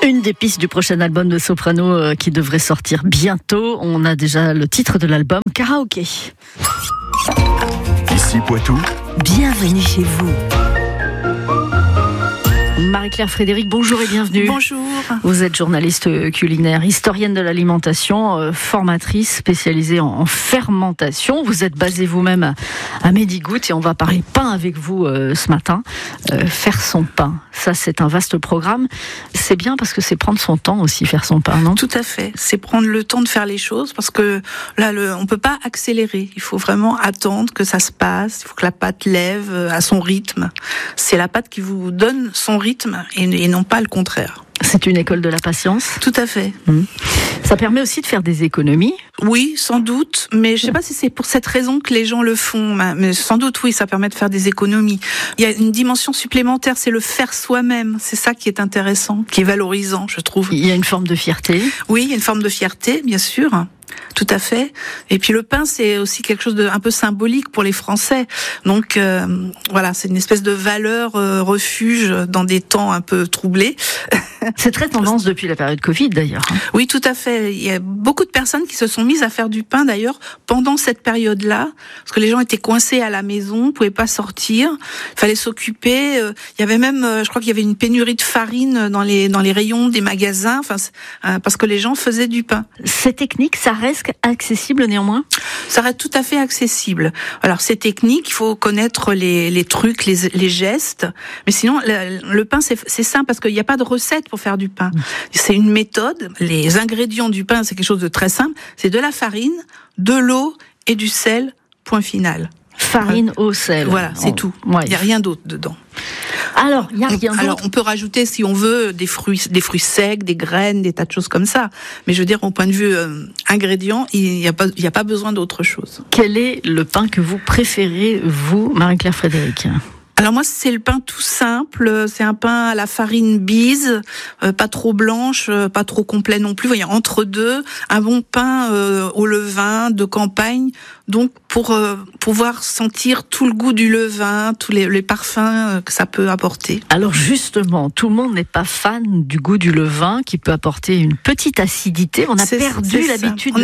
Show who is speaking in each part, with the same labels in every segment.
Speaker 1: Une des pistes du prochain album de Soprano qui devrait sortir bientôt. On a déjà le titre de l'album, Karaoké.
Speaker 2: Ici Poitou.
Speaker 1: Bienvenue chez vous. Marie-Claire Frédéric, bonjour et bienvenue.
Speaker 3: Bonjour.
Speaker 1: Vous êtes journaliste culinaire, historienne de l'alimentation, formatrice spécialisée en fermentation. Vous êtes basée vous-même à Médigoutte et on va parler pain avec vous ce matin. Faire son pain, ça c'est un vaste programme. C'est bien parce que c'est prendre son temps aussi, faire son pain, non ?
Speaker 3: Tout à fait. C'est prendre le temps de faire les choses parce que là, on peut pas accélérer. Il faut vraiment attendre que ça se passe. Il faut que la pâte lève à son rythme. C'est la pâte qui vous donne son rythme et non pas le contraire.
Speaker 1: C'est une école de la patience ?
Speaker 3: Tout à fait.
Speaker 1: Ça permet aussi de faire des économies ?
Speaker 3: Oui, sans doute, mais je sais pas si c'est pour cette raison que les gens le font, mais sans doute oui, ça permet de faire des économies. Il y a une dimension supplémentaire, c'est le faire soi-même, c'est ça qui est intéressant, qui est valorisant, je trouve.
Speaker 1: Il y a une forme de fierté ?
Speaker 3: Oui, il y a une forme de fierté, bien sûr. Tout à fait. Et puis le pain, c'est aussi quelque chose de un peu symbolique pour les Français. Donc voilà, c'est une espèce de valeur refuge dans des temps un peu troublés.
Speaker 1: C'est très tendance depuis la période Covid d'ailleurs.
Speaker 3: Oui, tout à fait. Il y a beaucoup de personnes qui se sont mises à faire du pain d'ailleurs pendant cette période-là, parce que les gens étaient coincés à la maison, pouvaient pas sortir, il fallait s'occuper. Il y avait même, je crois qu'il y avait une pénurie de farine dans les rayons des magasins, parce que les gens faisaient du pain.
Speaker 1: Ces techniques, ça reste accessible néanmoins ?
Speaker 3: Ça reste tout à fait accessible. Alors ces techniques, il faut connaître les trucs, les gestes, mais sinon le pain c'est simple parce qu'il n'y a pas de recette pour faire du pain. C'est une méthode. Les ingrédients du pain, c'est quelque chose de très simple. C'est de la farine, de l'eau et du sel. Point final.
Speaker 1: Farine, eau, sel.
Speaker 3: Voilà, c'est tout.
Speaker 1: Ouais.
Speaker 3: Il n'y a rien d'autre dedans.
Speaker 1: Alors, il n'y a rien d'autre.
Speaker 3: Alors, on peut rajouter, si on veut, des fruits secs, des graines, des tas de choses comme ça. Mais je veux dire, au point de vue ingrédients, il n'y a pas besoin d'autre chose.
Speaker 1: Quel est le pain que vous préférez, vous, Marie-Claire Frédéric ?
Speaker 3: Alors moi, c'est le pain tout simple. C'est un pain à la farine bise, pas trop blanche, pas trop complet non plus. Vous voyez, entre deux, un bon pain au levain de campagne. Donc pour pouvoir sentir tout le goût du levain, tous les parfums que ça peut apporter.
Speaker 1: Alors justement, tout le monde n'est pas fan du goût du levain qui peut apporter une petite acidité. On a perdu l'habitude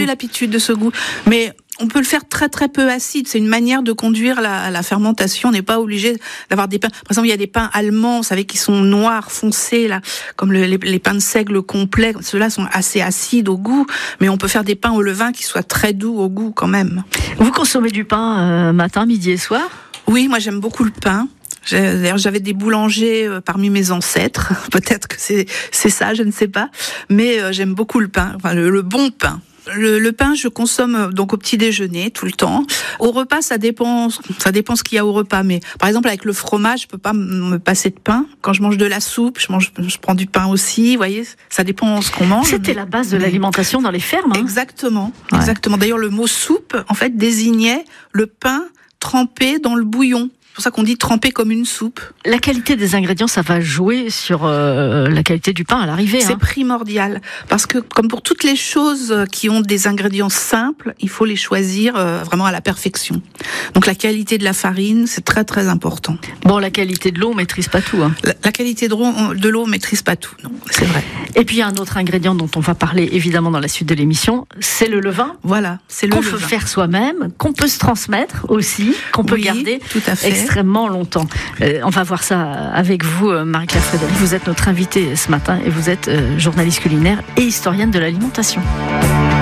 Speaker 3: de ce goût. Mais on peut le faire très très peu acide. C'est une manière de conduire la fermentation. On n'est pas obligé d'avoir des pains. Par exemple, il y a des pains allemands, vous savez, qui sont noirs, foncés, là, comme les pains de seigle complets. Ceux-là sont assez acides au goût, mais on peut faire des pains au levain qui soient très doux au goût quand même.
Speaker 1: Vous consommez du pain matin, midi et soir ?
Speaker 3: Oui, moi j'aime beaucoup le pain. D'ailleurs, j'avais des boulangers parmi mes ancêtres. Peut-être que c'est ça, je ne sais pas. Mais j'aime beaucoup le pain, enfin le bon pain. Le pain, je consomme donc au petit déjeuner tout le temps. Au repas, ça dépend ce qu'il y a au repas. Mais par exemple, avec le fromage, je peux pas me passer de pain. Quand je mange de la soupe, je prends du pain aussi. Vous voyez, ça dépend ce qu'on mange.
Speaker 1: C'était la base de l'alimentation dans les fermes.
Speaker 3: Exactement,
Speaker 1: Ouais.
Speaker 3: exactement. D'ailleurs, le mot soupe, en fait, désignait le pain trempé dans le bouillon. C'est pour ça qu'on dit tremper comme une soupe.
Speaker 1: La qualité des ingrédients, ça va jouer sur la qualité du pain à l'arrivée.
Speaker 3: C'est primordial. Parce que, comme pour toutes les choses qui ont des ingrédients simples, il faut les choisir vraiment à la perfection. Donc la qualité de la farine, c'est très très important.
Speaker 1: Bon, la qualité de l'eau, on maîtrise pas tout.
Speaker 3: La qualité de l'eau, on maîtrise pas tout. Non, c'est vrai.
Speaker 1: Et puis il y a un autre ingrédient dont on va parler évidemment dans la suite de l'émission, c'est le levain.
Speaker 3: Voilà, c'est le
Speaker 1: qu'on
Speaker 3: levain.
Speaker 1: peut faire soi-même, qu'on peut se transmettre aussi, qu'on peut garder
Speaker 3: tout à fait.
Speaker 1: extrêmement longtemps. On va voir ça avec vous, Marie-Claire Frédéric. Vous êtes notre invitée ce matin et vous êtes journaliste culinaire et historienne de l'alimentation.